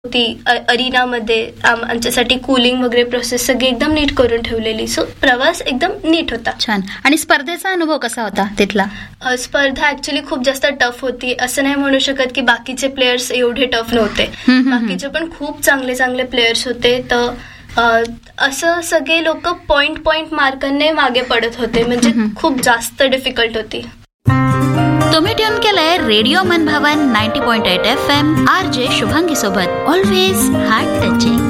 होती अरिनामध्ये, आमच्यासाठी कूलिंग वगैरे प्रोसेस सगळी एकदम नीट करून ठेवलेली. सो प्रवास एकदम नीट होता. छान. आणि स्पर्धेचा अनुभव कसा होता तिथला? स्पर्धा ऍक्च्युली खूप जास्त टफ होती. असं नाही म्हणू शकत की बाकीचे प्लेयर्स एवढे टफ नव्हते. बाकीचे पण खूप चांगले चांगले प्लेयर्स होते. तर असं सगळे लोक पॉइंट मार्कांनी मागे पडत होते. म्हणजे खूप जास्त डिफिकल्ट होती. तुम्ही ट्यून केलंय रेडिओ मन भवन 90.8 FM RJ शुभांगी सोबत. Always heart touching.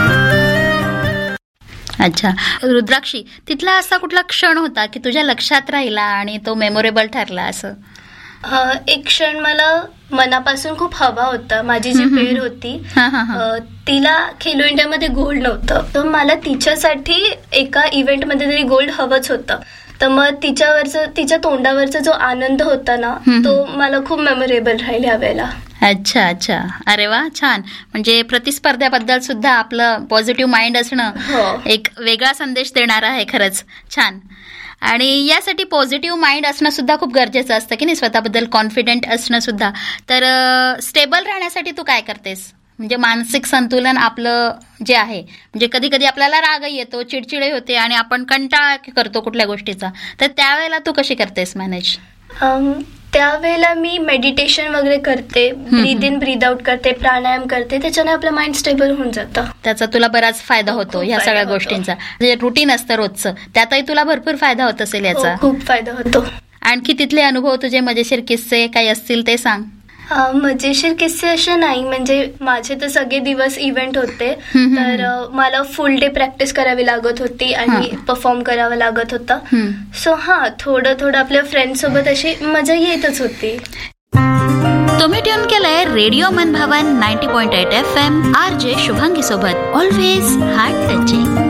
अच्छा रुद्राक्षी, तिथला असा कुठला क्षण होता की तुझ्या लक्षात राहिला आणि तो मेमोरेबल ठरला असं? एक क्षण मला मनापासून खूप हवा होता. माझी जी पेर होती तिला खेलो इंडियामध्ये गोल्ड नव्हतं, तर मला तिच्यासाठी एका इव्हेंटमध्ये तरी गोल्ड हवंच होतं. तर मग तिच्या तोंडावरचा जो आनंद होता ना, तो मला खूप मेमोरेबल राहील यावेळेला. अच्छा अच्छा. अरे वा, छान. म्हणजे प्रतिस्पर्ध्याबद्दल सुद्धा आपलं पॉझिटिव्ह माइंड असणं एक वेगळा संदेश देणार आहे. खरंच छान. आणि यासाठी पॉझिटिव्ह माइंड असणं सुद्धा खूप गरजेचं असतं की नाही, स्वतःबद्दल कॉन्फिडेंट असणं सुद्धा. तर स्टेबल राहण्यासाठी तू काय करतेस? म्हणजे मानसिक संतुलन आपलं जे आहे, म्हणजे कधी कधी आपल्याला रागही येतो, चिडचिडही होते आणि आपण कंटाळा करतो कुठल्या गोष्टीचा, तर त्यावेळेला तू कशी करतेस मॅनेज? त्यावेळेला मी मेडिटेशन वगैरे करते, ब्रीद इन ब्रीद आउट करते, प्राणायाम करते. त्याच्याने आपलं माइंड स्टेबल होऊन जातं. त्याचा तुला बराच फायदा होतो ह्या सगळ्या गोष्टींचा. म्हणजे रुटीन असतं रोजचं, त्यातही तुला भरपूर फायदा होत असेल याचा. खूप फायदा होतो. आणखी तिथले अनुभव, तुझे मजेशीर किस्से काही असतील ते सांग. मजेशीर किस्से असे नाही, म्हणजे माझे तर सगळे दिवस इव्हेंट होते. तर मला फुल डे प्रॅक्टिस करावी लागत होती आणि परफॉर्म करावं लागत होता. सो थोडं आपल्या फ्रेंड सोबत अशी मजा येतच होती. तुम्ही ट्यून केलंय रेडिओ मन भवन 90.8 FM RJ शुभांगी सोबत. Always heart touching.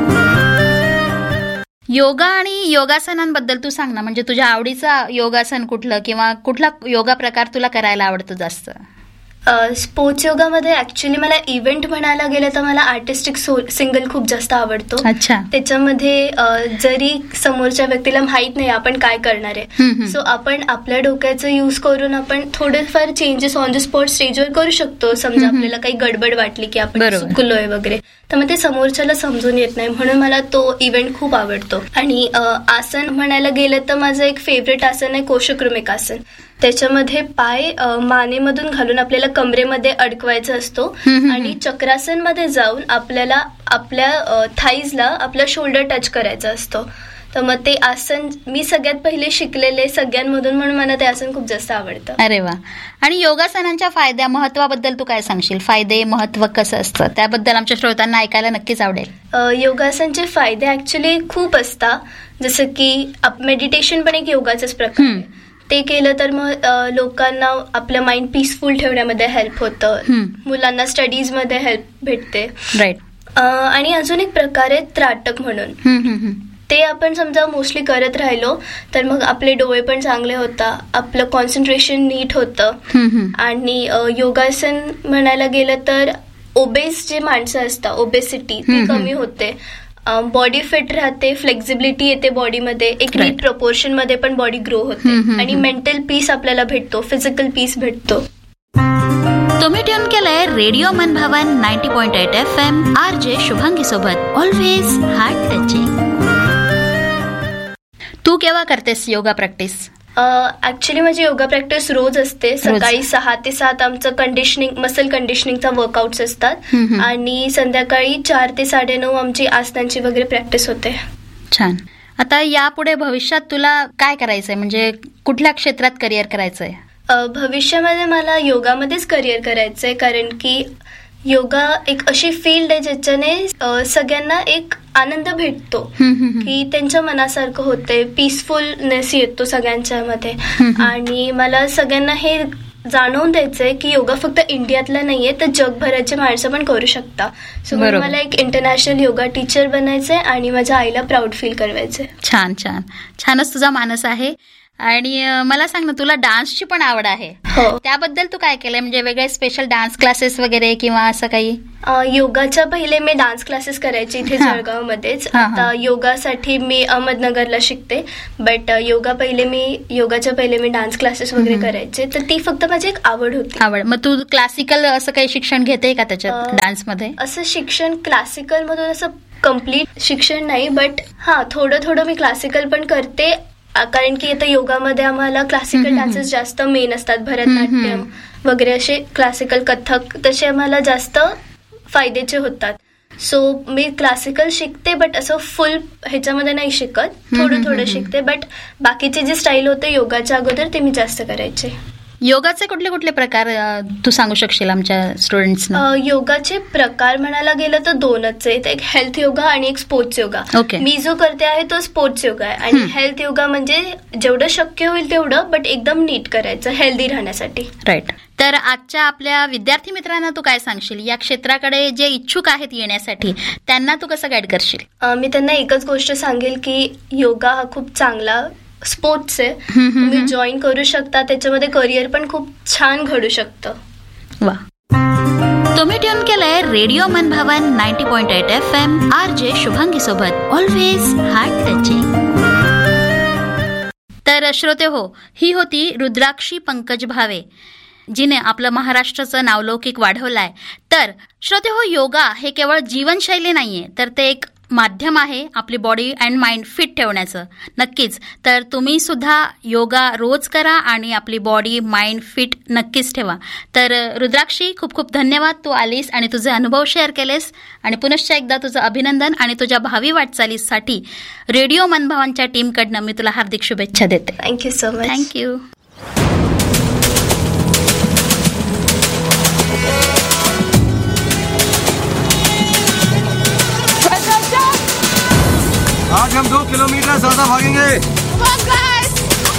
योगा आणि योगासनांबद्दल तू सांग ना. म्हणजे तुझ्या आवडीचा योगासन कुठलं, किंवा कुठला योगा प्रकार तुला करायला आवडतो जास्त? स्पोर्ट्स योगामध्ये ऍक्च्युली मला इव्हेंट म्हणायला गेलं तर मला आर्टिस्टिक सिंगल खूप जास्त आवडतो. अच्छा. त्याच्यामध्ये जरी समोरच्या व्यक्तीला माहित नाही आपण काय करणार आहे, सो आपण आपल्या डोक्याचं यूज करून आपण थोडेफार चेंजेस ऑन द स्पॉट स्टेजवर करू शकतो. समजा आपल्याला काही गडबड वाटली की आपण चुकलोय वगैरे, तर मग ते समोरच्याला समजून येत नाही. म्हणून मला तो इव्हेंट खूप आवडतो. आणि आसन म्हणायला गेलं तर माझं एक फेवरेट आसन आहे कोशकृमिक आसन. त्याच्यामध्ये पाय मानेमधून घालून आपल्याला कमरेमध्ये अडकवायचा असतो आणि चक्रासन मध्ये जाऊन आपल्याला आपल्या थाईजला आपला शोल्डर टच करायचा असतो. तर मग ते आसन मी सगळ्यात पहिले शिकलेले सगळ्यांमधून, म्हणून मला ते आसन खूप जास्त आवडतं. अरे वा. आणि योगासनांच्या फायद्या महत्वाबद्दल तू काय सांगशील? फायदे महत्व कसं असतं त्याबद्दल आमच्या श्रोतांना ऐकायला नक्कीच आवडेल. योगासनचे फायदे ऍक्च्युली खूप असतात. जसं की मेडिटेशन पण एक योगाचाच प्रकार आहे. ते केलं तर मग लोकांना आपलं माइंड पीसफुल ठेवण्यामध्ये हेल्प होतं. मुलांना स्टडीज मध्ये हेल्प भेटते. राईट. आणि अजून एक प्रकार आहे त्राटक म्हणून. ते आपण समजा मोस्टली करत राहिलो तर मग आपले डोळे पण चांगले होतात, आपलं कॉन्सन्ट्रेशन नीट होतं. आणि योगासन म्हणायला गेलं तर ओबेस जे माणसं असतात, ओबेसिटी ती कमी होते, बॉडी फिट राहते, फ्लेक्झिबिलिटी येते बॉडीमध्ये, एक नीट प्रपोर्शन मध्ये पण बॉडी ग्रो होते आणि मेंटल पीस आपल्याला भेटतो, फिजिकल पीस भेटतो. तुम्ही ट्यून केलंय रेडिओ मन भवन 90.8 FM RJ शुभांगी सोबत. Always heart touching. तू केव्हा करतेस योगा प्रॅक्टिस? ऍक्च्युली माझी योगा प्रॅक्टिस रोज असते. सकाळी 6 ते 7 आमचं कंडिशनिंग, मसल कंडिशनिंगचा वर्कआउट्स असतात आणि संध्याकाळी 4 ते 9:30 आमची आसनांची वगैरे प्रॅक्टिस होते. छान. आता यापुढे भविष्यात तुला काय करायचंय? म्हणजे कुठल्या क्षेत्रात करिअर करायचंय? भविष्यामध्ये मला योगामध्येच करिअर करायचंय, कारण की योगा एक अशी फील्ड आहे ज्याच्याने सगळ्यांना एक आनंद भेटतो की त्यांच्या मनासारखं होते, पीसफुलनेस येतो सगळ्यांच्या मध्ये. आणि मला सगळ्यांना हे जाणवून द्यायचंय की योगा फक्त इंडियातला नाहीये, तर जगभराचे माणसं पण करू शकता. सो मला एक इंटरनॅशनल योगा टीचर बनायचंय आणि माझ्या आईला प्राऊड फील करवायचंय. छान छान. छानच तुझा मानस आहे. आणि मला सांग ना, तुला डान्सची पण आवड आहे. हो. त्याबद्दल तू काय केलंय, म्हणजे वेगळे स्पेशल डान्स क्लासेस वगैरे किंवा असं काही? योगाच्या पहिले मी डान्स क्लासेस करायचे इथे जळगावमध्येच. आता योगासाठी मी अहमदनगरला शिकते, बट योगाच्या पहिले मी डान्स क्लासेस वगैरे करायचे, तर ती फक्त माझी एक आवड होती. आवड. मग तू क्लासिकल असं काही शिक्षण घेते का त्याच्यात डान्समध्ये? असं शिक्षण क्लासिकल मधून असं कम्प्लीट शिक्षण नाही, बट थोडं मी क्लासिकल पण करते, कारण की आता योगामध्ये आम्हाला क्लासिकल डान्सेस जास्त मेन असतात. भरतनाट्यम वगैरे असे क्लासिकल, कथक तसे आम्हाला जास्त फायद्याचे होतात. सो मी क्लासिकल शिकते, बट असं फुल ह्याच्यामध्ये नाही शिकत, थोडं शिकते. बट बाकीचे जे स्टाईल होते योगाच्या अगोदर ते मी जास्त करायचे. योगाचे कुठले कुठले प्रकार तू सांगू शकशील आमच्या स्टुडंट्सना? योगाचे प्रकार म्हणायला गेलं तर 2च आहेत, एक हेल्थ योगा आणि एक स्पोर्ट्स योगा. मी जो करते आहे तो स्पोर्ट्स योगा आहे, आणि हेल्थ योगा म्हणजे जेवढं शक्य होईल तेवढं, बट एकदम नीट करायचं हेल्दी राहण्यासाठी. राईट. तर आजच्या आपल्या विद्यार्थी मित्रांना तू काय सांगशील, या क्षेत्राकडे जे इच्छुक आहेत येण्यासाठी, त्यांना तू कसं गाईड करशील? मी त्यांना एकच गोष्ट सांगेल की योगा हा खूप चांगला स्पोर्ट्स आहे, तुम्ही जॉईन करू शकता, त्याच्यामध्ये करिअर पण खूप छान घडू शकतं. वा. तुम्ही ट्यून केलंय रेडिओ मनभवन 90.8 FM, RJ शुभांगी सोबत, ऑलवेज हार्ट टचिंग. तर श्रोते हो, ही होती रुद्राक्षी पंकज भावे, जिने आपलं महाराष्ट्राचं नावलौकिक वाढवलाय. तर श्रोते हो, योगा हे केवळ जीवनशैली नाहीये, तर ते एक माध्यम आहे आपली बॉडी अँड माइंड फिट ठेवण्याचं. नक्कीच. तर तुम्ही सुद्धा योगा रोज करा आणि आपली बॉडी माइंड फिट नक्कीच ठेवा. तर रुद्राक्षी, खूप खूप धन्यवाद, तू आलीस आणि तुझे अनुभव शेअर केलेस. आणि पुनश्च एकदा तुझं अभिनंदन, आणि तुझ्या भावी वाटचालीसाठी रेडिओ मनभवनच्या टीमकडनं मी तुला हार्दिक शुभेच्छा देते. Thank you so much. थँक्यू. आज हम 2 किलोमीटर ज्यादा भागेंगे.